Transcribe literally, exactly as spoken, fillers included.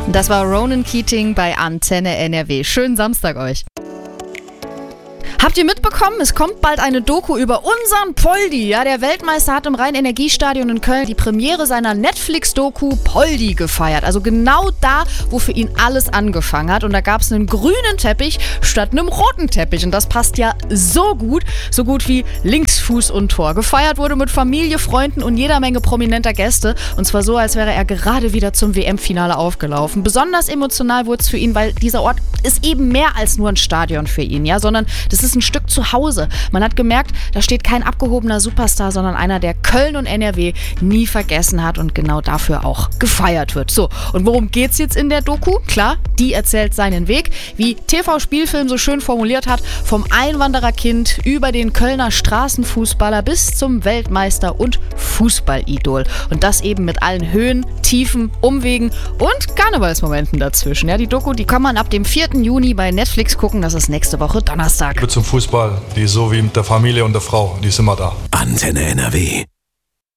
Das war Ronan Keating bei Antenne N R W. Schönen Samstag euch. Habt ihr mitbekommen, es kommt bald eine Doku über unseren Poldi. Ja, der Weltmeister hat im Rhein-Energiestadion in Köln die Premiere seiner Netflix-Doku Poldi gefeiert. Also genau da, wo für ihn alles angefangen hat. Und da gab es einen grünen Teppich statt einem roten Teppich. Und das passt ja so gut, so gut wie Linksfuß und Tor. Gefeiert wurde mit Familie, Freunden und jeder Menge prominenter Gäste. Und zwar so, als wäre er gerade wieder zum W M-Finale aufgelaufen. Besonders emotional wurde es für ihn, weil dieser Ort ist eben mehr als nur ein Stadion für ihn, ja, sondern das ist ein Stück zu Hause. Man hat gemerkt, da steht kein abgehobener Superstar, sondern einer, der Köln und N R W nie vergessen hat und genau dafür auch gefeiert wird. So, und worum geht's jetzt in der Doku? Klar, die erzählt seinen Weg, wie T V-Spielfilm so schön formuliert hat, vom Einwandererkind über den Kölner Straßenfußballer bis zum Weltmeister und Fußballidol. Und das eben mit allen Höhen, Tiefen, Umwegen und Karnevalsmomenten dazwischen. Ja, die Doku, die kann man ab dem vierten Juni bei Netflix gucken. Das ist nächste Woche Donnerstag. Zum Fußball, die ist so wie mit der Familie und der Frau, die ist immer da. Antenne N R W.